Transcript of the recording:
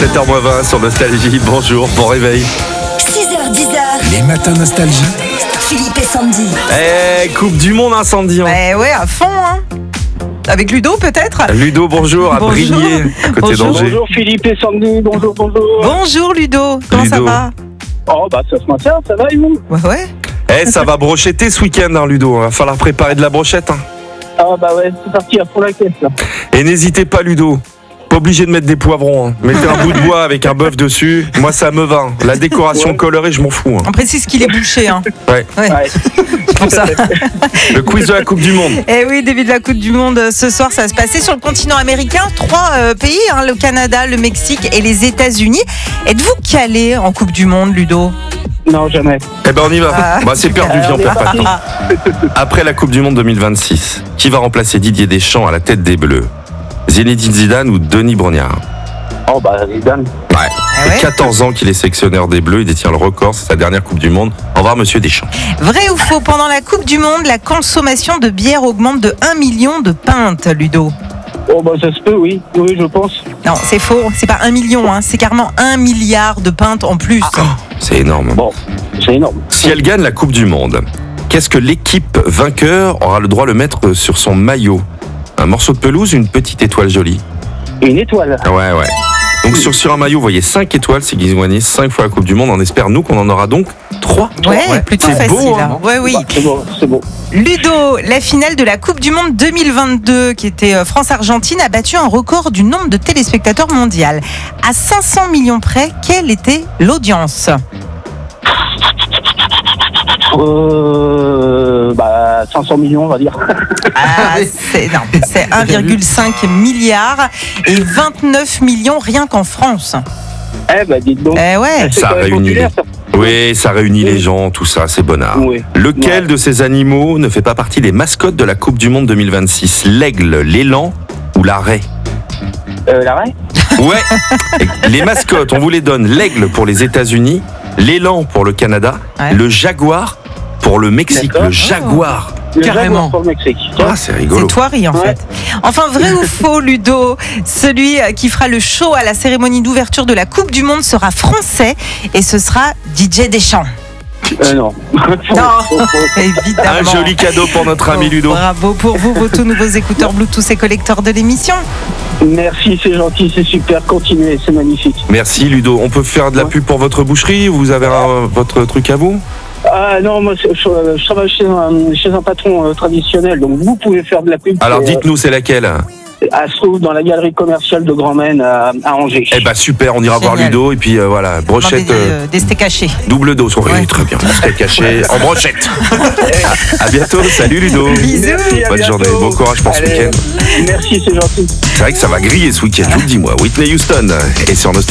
7h20 sur Nostalgie. Bonjour, bon réveil. 6h10. Les matins Nostalgie. Philippe et Sandy. Coupe du monde incendie. Ouais, à fond, hein. Avec Ludo, peut-être. Ludo, bonjour, à Bonjour. Brigné, côté Bonjour. d'Angers. Bonjour Philippe et Sandy, bonjour. Bonjour Ludo, comment ça Ludo. va? Oh bah ça se maintient, ça va et vous? Ouais. Ça va brochetter ce week-end, hein, Ludo. Va falloir préparer de la brochette. Hein. Ah bah ouais, c'est parti à fond la caisse là. Et n'hésitez pas, Ludo. Pas obligé de mettre des poivrons. Hein. Mettez un bout de bois avec un bœuf dessus. Moi, ça me va. La décoration Ouais. colorée, je m'en fous. Hein. On précise qu'il est bouché, hein. Ouais. Ouais, Ouais. c'est pour ça. Le quiz de la Coupe du Monde. Eh oui, début de la Coupe du Monde ce soir, ça va se passer sur le continent américain. 3 pays, hein, le Canada, le Mexique et les États-Unis. Êtes-vous calé en Coupe du Monde, Ludo? Non, jamais. Eh ben, on y va. Ah, Bah, c'est perdu, viens, on perd pas de temps. Ah, Après la Coupe du Monde 2026, qui va remplacer Didier Deschamps à la tête des Bleus? Zinedine Zidane ou Denis Brognard? Oh bah Zidane. Ouais. Ah ouais. 14 ans qu'il est sélectionneur des Bleus, il détient le record, c'est sa dernière Coupe du Monde. Au revoir, monsieur Deschamps. vrai ou faux, pendant la Coupe du Monde, la consommation de bière augmente de 1 million de pintes, Ludo? Oh bah ça se peut, oui, je pense. Non, c'est faux, c'est pas 1 million, hein, c'est carrément 1 milliard de pintes en plus. C'est énorme. Bon, c'est énorme. Si elle gagne la Coupe du Monde, qu'est-ce que l'équipe vainqueur aura le droit de le mettre sur son maillot? Un morceau de pelouse ou une petite étoile jolie? Une étoile. Ouais. Donc sur un maillot, vous voyez 5 étoiles, c'est qu'ils ont gagné 5 fois la Coupe du Monde. On espère, nous, qu'on en aura donc 3. Ouais, plutôt C'est facile. beau, hein. Ouais, oui. Bah, c'est bon. Ludo, la finale de la Coupe du Monde 2022, qui était France-Argentine, a battu un record du nombre de téléspectateurs mondial. À 500 millions près, quelle était l'audience? Bah 500 millions on va dire. Ah, c'est 1,5 milliard et 29 millions rien qu'en France. Eh bah dites donc. Eh ouais. C'est Ça quand même réunit populaire, ça. Oui, ça réunit les gens, tout ça, c'est bonnard. Oui. Lequel Ouais. de ces animaux ne fait pas partie des mascottes de la Coupe du Monde 2026? L'aigle, l'élan ou la raie? L'arrêt. Ouais. Les mascottes, on vous les donne. L'aigle pour les États-Unis, l'élan pour le Canada, Ouais. le jaguar pour le Mexique. D'accord. Le jaguar. Carrément. Pour le Mexique. Ah, c'est rigolo. C'est Thoiry en Ouais. fait. Enfin, vrai ou faux, Ludo, celui qui fera le show à la cérémonie d'ouverture de la Coupe du Monde sera français et ce sera DJ Deschamps. Non. Non, évidemment. Un joli cadeau pour notre ami Ludo. Bravo pour vous, vos tout nouveaux écouteurs Bluetooth et collecteurs de l'émission. Merci, c'est gentil, c'est super. Continuez, c'est magnifique. Merci Ludo. On peut faire de la pub pour votre boucherie? Vous avez votre truc à vous? Ah non, moi je travaille chez un patron traditionnel, donc vous pouvez faire de la pub. Alors dites-nous, c'est laquelle? Elle se trouve dans la galerie commerciale de Grand Maine à Angers. Eh ben super, on ira voir Génial. Ludo et puis voilà, brochette Des steaks hachés. double dose. Oui, Ouais. très bien. Steak caché en brochette. À bientôt, salut Ludo. Bisous. Merci, à Bonne bientôt. journée, bon courage pour ce Allez, week-end. Merci, c'est gentil. C'est vrai que ça va griller ce week-end, je vous le dis moi. Whitney Houston et sur Nostalgie.